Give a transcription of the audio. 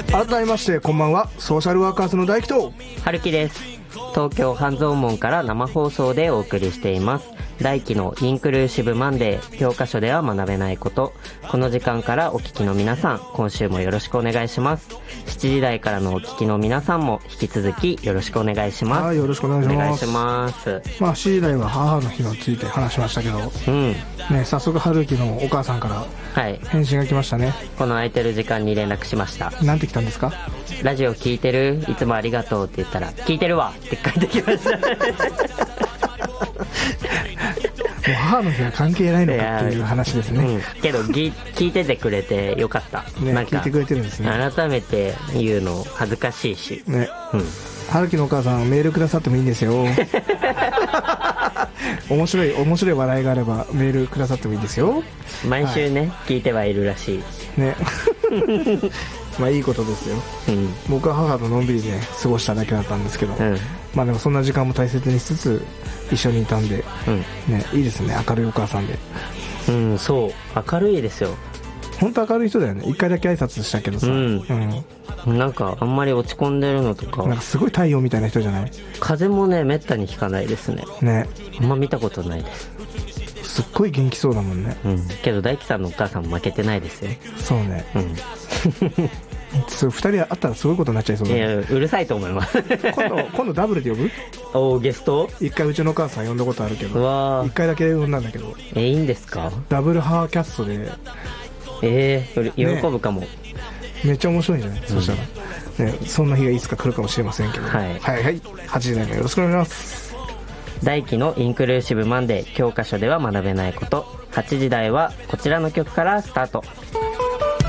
改めましてこんばんは。ソーシャルワーカーズの大輝と春樹です。東京半蔵門から生放送でお送りしています。大輝のインクルーシブマンデー、教科書では学べないこと。この時間からお聞きの皆さん、今週もよろしくお願いします。7時台からのお聞きの皆さんも引き続きよろしくお願いします。 はい、よろしくお願いします。 お願いします。 まあ7時台は母の日について話しましたけど、ね、早速春樹のお母さんから返信が来ましたね。 この空いてる時間に連絡しました。 なんて来たんですか？ ラジオ聞いてる？いつもありがとうって言ったら、聞いてるわって返ってきましたもう母の日は関係ないのかっていう話ですね。 けど聞いててくれてよかった、 ね、 なんか聞いてくれてるんですね。 改めて言うの恥ずかしいしね、 春樹のお母さんメールくださってもいいんですよ面白い笑いがあればメールくださってもいいですよ。 毎週ね、聞いてはいるらしいねまあいいことですよ、僕は母とのんびりね過ごしただけだったんですけど、まあでもそんな時間も大切にしつつ一緒にいたんで、ね、いいですね、明るいお母さんで。 そう明るいですよ。 本当明るい人だよね。一回だけ挨拶したけどさ、 なんかあんまり落ち込んでるのとか、 なんかすごい太陽みたいな人じゃない？ 風邪もねめったにひかないですね。あんま見たことないです。 すっごい元気そうだもんね。 けど大輝さんのお母さんも負けてないですよ。 そうね。2人会ったらすごいことになっちゃいそうだね。 いやうるさいと思います今度ダブルで呼ぶ？ ゲスト？ 一回うちのお母さん呼んだことあるけど、一回だけ呼んだんだけど、 いいんですか？ ダブルハーキャストで喜ぶかも、 めっちゃ面白いんじゃない？そしたら、ね、そんな日がいつか来るかもしれませんけど、8時台もよろしくお願いします。 大輝のインクルーシブマンデー、教科書では学べないこと。8時台はこちらの曲からスタート。